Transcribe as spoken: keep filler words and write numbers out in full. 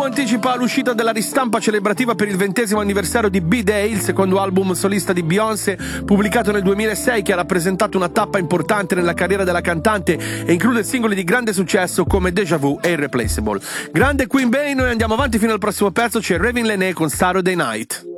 anticipa l'uscita della ristampa celebrativa per il ventesimo anniversario di B-Day, il secondo album solista di Beyoncé, pubblicato nel duemilasei, che ha rappresentato una tappa importante nella carriera della cantante e include singoli di grande successo come Deja Vu e Irreplaceable. Grande Queen Bey, noi andiamo avanti fino al prossimo pezzo, c'è Ravin Lené con Saturday Night.